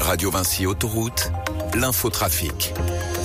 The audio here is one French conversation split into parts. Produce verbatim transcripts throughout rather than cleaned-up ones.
Radio Vinci Autoroute, l'infotrafic.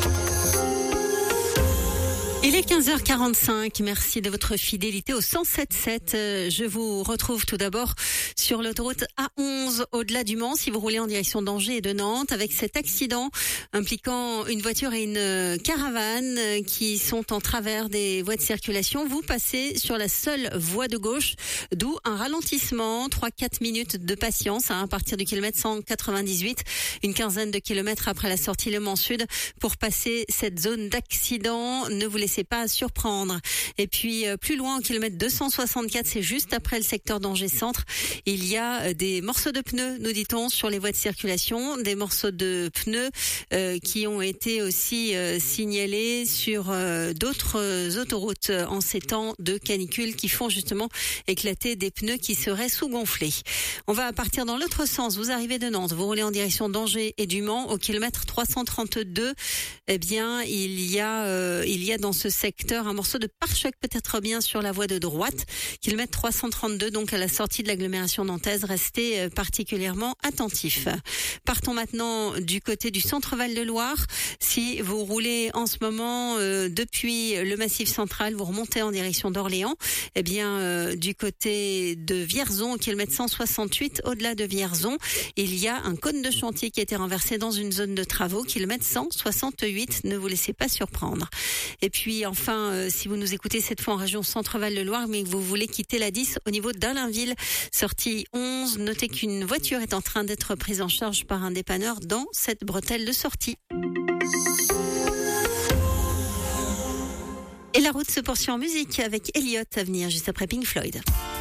Il est quinze heures quarante-cinq. Merci de votre fidélité au cent sept sept. Je vous retrouve tout d'abord sur l'autoroute A onze au-delà du Mans si vous roulez en direction d'Angers et de Nantes avec cet accident impliquant une voiture et une caravane qui sont en travers des voies de circulation. Vous passez sur la seule voie de gauche, d'où un ralentissement, trois à quatre minutes de patience hein, à partir du kilomètre cent quatre-vingt-dix-huit, une quinzaine de kilomètres après la sortie Le Mans Sud pour passer cette zone d'accident. Ne vous laissez pas surprendre. Et puis euh, plus loin au kilomètre deux cent soixante-quatre, c'est juste après le secteur d'Angers Centre, il y a des morceaux de pneus, nous dit-on, sur les voies de circulation, des morceaux de pneus euh, qui ont été aussi euh, signalés sur euh, d'autres autoroutes en ces temps de canicule qui font justement éclater des pneus qui seraient sous-gonflés. On va partir dans l'autre sens. Vous arrivez de Nantes, vous roulez en direction d'Angers et du Mans au kilomètre trois cent trente-deux. Eh bien, il y a euh, il y a dans ce secteur un morceau de pare-choc peut-être bien sur la voie de droite, kilomètre trois cent trente-deux, donc à la sortie de l'agglomération nantaise. Restez particulièrement attentifs. Partons maintenant du côté du centre Val-de-Loire. Si vous roulez en ce moment euh, depuis le Massif central, vous remontez en direction d'Orléans, eh bien euh, du côté de Vierzon, au kilomètre cent soixante-huit, au-delà de Vierzon, il y a un cône de chantier qui a été renversé dans une zone de travaux, kilomètre cent soixante-huit. Ne vous laissez pas surprendre. Et puis enfin, euh, si vous nous écoutez cette fois en région Centre-Val de Loire, mais que vous voulez quitter la dix au niveau d'Allainville, sortie onze, notez qu'une voiture est en train d'être prise en charge par un dépanneur dans cette bretelle de sortie. Et la route se poursuit en musique avec Elliott à venir juste après Pink Floyd.